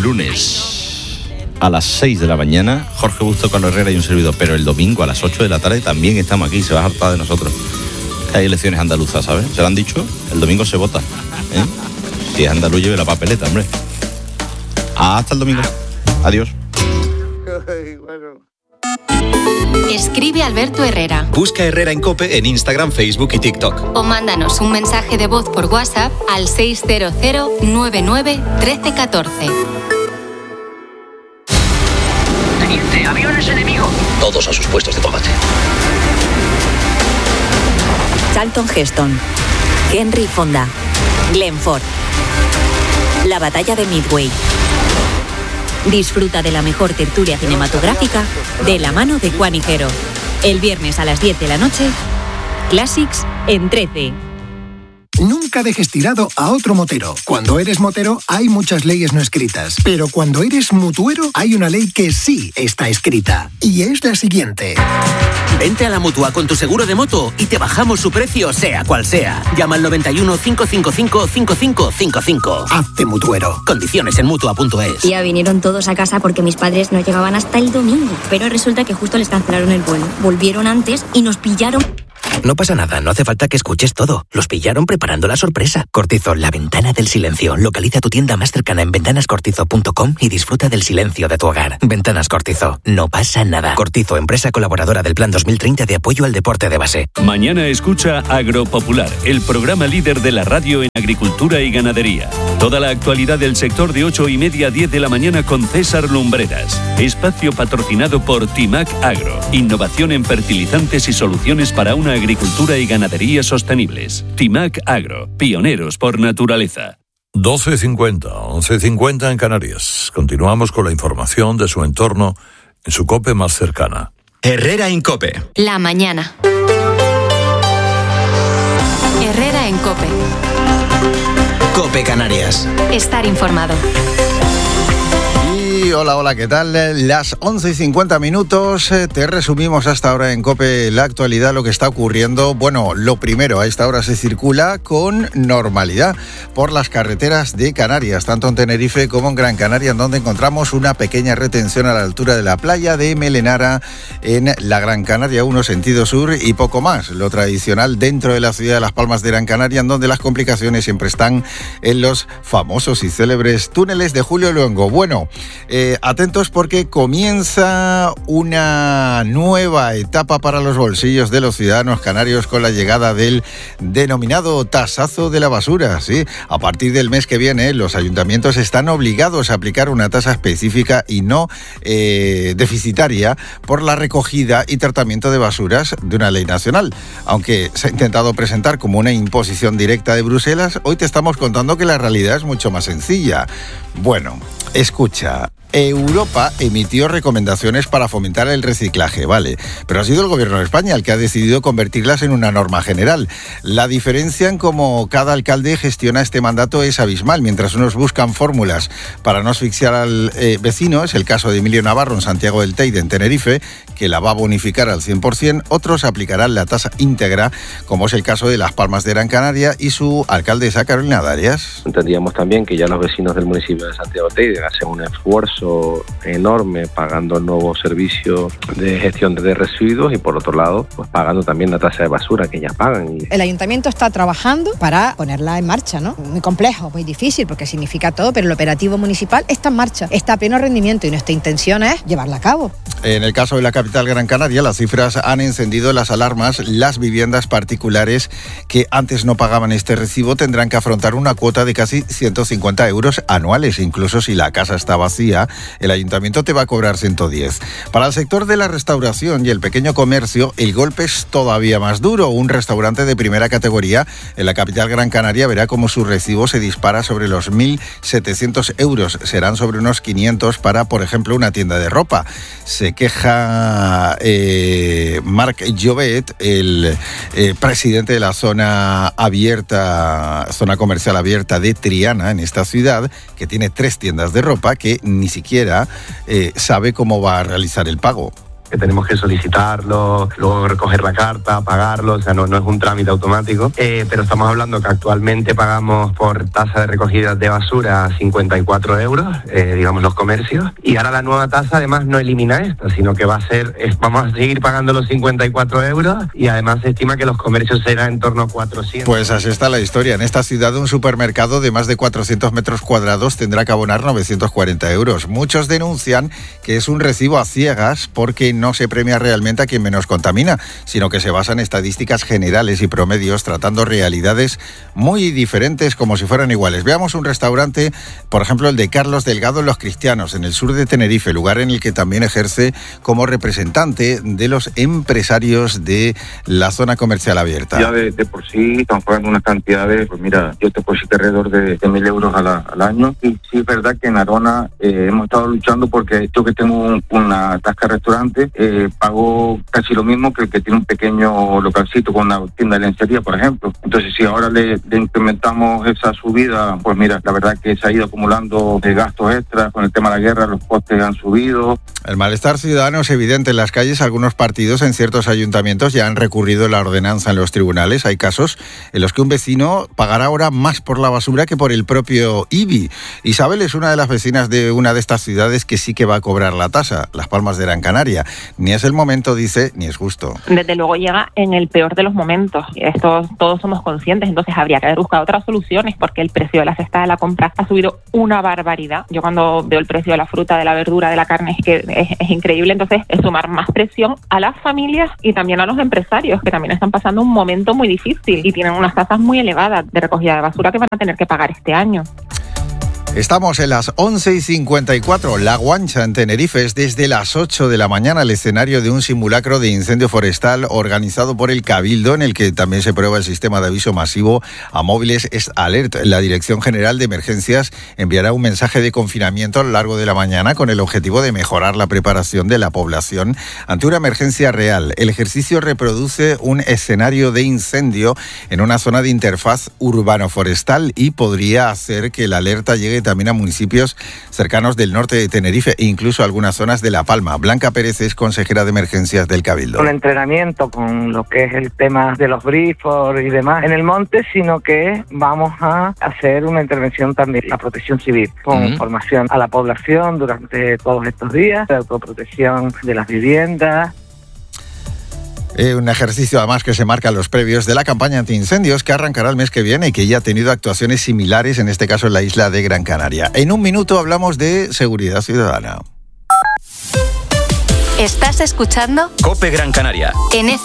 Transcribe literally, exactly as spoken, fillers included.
lunes a las seis de la mañana, Jorge Busto, Carlos Herrera y un servidor, pero el domingo a las ocho de la tarde también estamos aquí, se va a hartar de nosotros. Hay elecciones andaluzas, ¿sabes? ¿Se lo han dicho? El domingo se vota, ¿eh? Si es andaluz, lleve la papeleta, hombre. Hasta el domingo. Adiós. Escribe Alberto Herrera. Busca Herrera en COPE en Instagram, Facebook y TikTok. O mándanos un mensaje de voz por WhatsApp al seis cero cero nueve nueve uno tres uno cuatro. Teniente, aviones enemigos. Todos a sus puestos de combate. Charlton Heston, Henry Fonda, Glenn Ford. La batalla de Midway. Disfruta de la mejor tertulia cinematográfica de la mano de Juan Higuero. El viernes a las diez de la noche, Classics en trece. Nunca dejes tirado a otro motero. Cuando eres motero hay muchas leyes no escritas, pero cuando eres mutuero hay una ley que sí está escrita, y es la siguiente. Vente a la Mutua con tu seguro de moto y te bajamos su precio sea cual sea. Llama al noventa y uno, cinco cinco cinco, cinco cinco cinco cinco. Hazte mutuero. Condiciones en mutua punto es. Ya vinieron todos a casa porque mis padres no llegaban hasta el domingo, pero resulta que justo les cancelaron el vuelo. Volvieron antes y nos pillaron. No pasa nada, no hace falta que escuches todo. Los pillaron preparando la sorpresa. Cortizo, la ventana del silencio. Localiza tu tienda más cercana en ventanas cortizo punto com y disfruta del silencio de tu hogar. Ventanas Cortizo, no pasa nada. Cortizo, empresa colaboradora del Plan dos mil treinta de apoyo al deporte de base. Mañana escucha Agropopular, el programa líder de la radio en agricultura y ganadería. Toda la actualidad del sector de ocho y media a diez de la mañana con César Lumbreras. Espacio patrocinado por Timac Agro. Innovación en fertilizantes y soluciones para una agricultura y ganadería sostenibles. Timac Agro, pioneros por naturaleza. doce cincuenta, once cincuenta en Canarias. Continuamos con la información de su entorno en su COPE más cercana. Herrera en COPE. La mañana. Herrera en COPE. COPE Canarias. Estar informado. Hola, hola, ¿qué tal? Las once y cincuenta minutos, te resumimos hasta ahora en COPE la actualidad, lo que está ocurriendo. Bueno, lo primero, a esta hora se circula con normalidad por las carreteras de Canarias, tanto en Tenerife como en Gran Canaria, en donde encontramos una pequeña retención a la altura de la playa de Melenara en la Gran Canaria uno sentido sur y poco más. Lo tradicional dentro de la ciudad de Las Palmas de Gran Canaria, en donde las complicaciones siempre están en los famosos y célebres túneles de Julio Luengo. Bueno, Eh, atentos porque comienza una nueva etapa para los bolsillos de los ciudadanos canarios con la llegada del denominado tasazo de la basura. ¿Sí? A partir del mes que viene, los ayuntamientos están obligados a aplicar una tasa específica y no eh, deficitaria por la recogida y tratamiento de basuras de una ley nacional. Aunque se ha intentado presentar como una imposición directa de Bruselas, hoy te estamos contando que la realidad es mucho más sencilla. Bueno, escucha. Europa emitió recomendaciones para fomentar el reciclaje, vale, pero ha sido el Gobierno de España el que ha decidido convertirlas en una norma general. La diferencia en cómo cada alcalde gestiona este mandato es abismal. Mientras unos buscan fórmulas para no asfixiar al eh, vecino, es el caso de Emilio Navarro en Santiago del Teide, en Tenerife, que la va a bonificar al cien por ciento, otros aplicarán la tasa íntegra, como es el caso de Las Palmas de Gran Canaria y su alcaldesa Carolina Darias. Entendíamos también que ya los vecinos del municipio de Santiago del Teide hacen un esfuerzo enorme pagando el nuevo servicio de gestión de residuos y por otro lado pues pagando también la tasa de basura que ya pagan. El ayuntamiento está trabajando para ponerla en marcha, ¿no? Muy complejo, muy difícil porque significa todo, pero el operativo municipal está en marcha, está a pleno rendimiento y nuestra intención es llevarla a cabo. En el caso de la capital Gran Canaria, las cifras han encendido las alarmas. Las viviendas particulares que antes no pagaban este recibo tendrán que afrontar una cuota de casi ciento cincuenta euros anuales. Incluso si la casa está vacía, el ayuntamiento te va a cobrar ciento diez. Para el sector de la restauración y el pequeño comercio, el golpe es todavía más duro. Un restaurante de primera categoría en la capital Gran Canaria verá cómo su recibo se dispara sobre los mil setecientos euros. Serán sobre unos quinientos para, por ejemplo, una tienda de ropa. Se queja eh, Marc Jovet, el eh, presidente de la zona abierta, zona comercial abierta de Triana, en esta ciudad, que tiene tres tiendas de ropa, que ni siquiera eh, sabe cómo va a realizar el pago. que tenemos que solicitarlo, luego recoger la carta, pagarlo, o sea, no, no es un trámite automático, eh, pero estamos hablando que actualmente pagamos por tasa de recogida de basura cincuenta y cuatro euros, eh, digamos los comercios, y ahora la nueva tasa además no elimina esta, sino que va a ser, es, vamos a seguir pagando los cincuenta y cuatro euros y además se estima que los comercios serán en torno a cuatrocientos. Pues así está la historia. En esta ciudad un supermercado de más de cuatrocientos metros cuadrados tendrá que abonar novecientos cuarenta euros. Muchos denuncian que es un recibo a ciegas porque no se premia realmente a quien menos contamina, sino que se basa en estadísticas generales y promedios tratando realidades muy diferentes como si fueran iguales. Veamos un restaurante, por ejemplo el de Carlos Delgado en Los Cristianos, en el sur de Tenerife, lugar en el que también ejerce como representante de los empresarios de la zona comercial abierta. Ya de, de por sí estamos pagando unas cantidades, pues mira, yo te puedo decir que alrededor de, de mil euros a la, al año. Y sí es verdad que en Arona eh, hemos estado luchando porque yo que tengo un, una tasca de restaurante, eh, pago casi lo mismo que el que tiene un pequeño localcito con una tienda de lencería, por ejemplo. Entonces, si ahora le, le incrementamos esa subida, pues mira, la verdad que se ha ido acumulando de gastos extras con el tema de la guerra, los costes han subido. El malestar ciudadano es evidente en las calles. Algunos partidos en ciertos ayuntamientos ya han recurrido la ordenanza en los tribunales. Hay casos en los que un vecino pagará ahora más por la basura que por el propio I B I. Isabel es una de las vecinas de una de estas ciudades que sí que va a cobrar la tasa, Las Palmas de Gran Canaria. Ni es el momento, dice, ni es justo. Desde luego llega en el peor de los momentos. Esto todos somos conscientes, entonces habría que haber buscado otras soluciones porque el precio de la cesta de la compra ha subido una barbaridad. Yo cuando veo el precio de la fruta, de la verdura, de la carne, es que es, es increíble. Entonces es sumar más presión a las familias y también a los empresarios, que también están pasando un momento muy difícil y tienen unas tasas muy elevadas de recogida de basura que van a tener que pagar este año. Estamos en las once y cincuenta y cuatro. La Guancha en Tenerife es desde las ocho de la mañana el escenario de un simulacro de incendio forestal organizado por el Cabildo, en el que también se prueba el sistema de aviso masivo a móviles Es Alert. La Dirección General de Emergencias enviará un mensaje de confinamiento a lo largo de la mañana con el objetivo de mejorar la preparación de la población ante una emergencia real. El ejercicio reproduce un escenario de incendio en una zona de interfaz urbano-forestal y podría hacer que la alerta llegue también a municipios cercanos del norte de Tenerife e incluso a algunas zonas de La Palma. Blanca Pérez es consejera de emergencias del Cabildo. Un entrenamiento con lo que es el tema de los grifos y demás en el monte, sino que vamos a hacer una intervención también, la protección civil, con uh-huh. formación a la población durante todos estos días, de autoprotección de las viviendas. Eh, un ejercicio además que se marca en los previos de la campaña antiincendios que arrancará el mes que viene y que ya ha tenido actuaciones similares, en este caso en la isla de Gran Canaria. En un minuto hablamos de seguridad ciudadana. ¿Estás escuchando? COPE Gran Canaria. En F